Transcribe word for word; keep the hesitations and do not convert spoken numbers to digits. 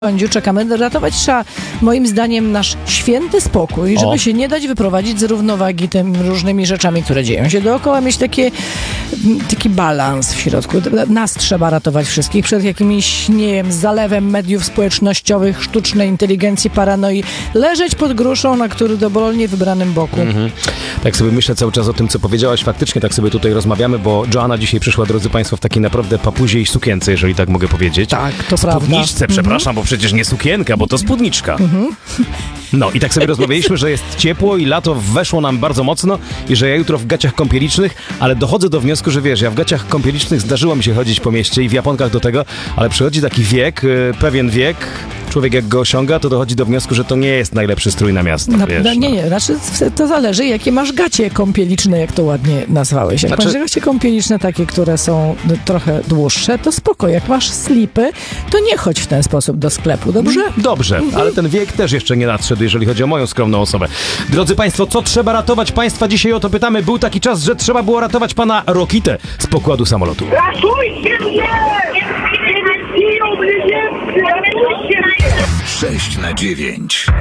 Sądziu, czekamy. Ratować trzeba, moim zdaniem, nasz święty spokój, żeby O. się nie dać wyprowadzić z równowagi tym różnymi rzeczami, które dzieją się dookoła, mieć takie, taki balans w środku. Nas trzeba ratować wszystkich przed jakimiś, nie wiem, zalewem mediów społecznościowych, sztucznej inteligencji, paranoi. Leżeć pod gruszą na który dobrolnie wybranym boku. Mhm. Tak sobie myślę cały czas o tym, co powiedziałaś. Faktycznie tak sobie tutaj rozmawiamy, bo Joanna dzisiaj przyszła, drodzy Państwo, w takiej naprawdę papuziej sukience, jeżeli tak mogę powiedzieć. Tak, to prawda. Spódniczce, przepraszam, bo przecież nie sukienka, bo to spódniczka. No i tak sobie rozmawialiśmy, że jest ciepło i lato weszło nam bardzo mocno i że ja jutro w gaciach kąpielicznych, ale dochodzę do wniosku, że wiesz, ja w gaciach kąpielicznych zdarzyło mi się chodzić po mieście i w japonkach do tego, ale przychodzi taki wiek, y, pewien wiek, człowiek jak go osiąga, to dochodzi do wniosku, że to nie jest najlepszy strój na miasto, Na, wiesz. no, nie, nie, znaczy to zależy, jakie masz gacie kąpieliczne, jak to ładnie nazwałeś. Jak Znaczy- masz gacie kąpieliczne takie, które są no, trochę dłuższe, to spoko. Jak masz slipy, to nie chodź w ten sposób do sklepu, dobrze? Dobrze, ale ten wiek też jeszcze nie nadszedł, jeżeli chodzi o moją skromną osobę. Drodzy Państwo, co trzeba ratować? Państwa dzisiaj o to pytamy. Był taki czas, że trzeba było ratować pana Rokitę z pokładu samolotu. Ratujcie mnie! Nie biją mnie Niemcy! Ratujcie mnie! sześć na dziewięć.